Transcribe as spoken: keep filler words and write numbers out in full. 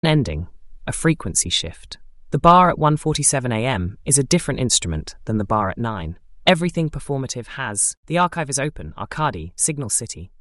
Ending, a frequency shift. The bar at one forty-seven a m is a different instrument than the bar at nine. Everything performative has. The archive is open, Arcadi, Signal City.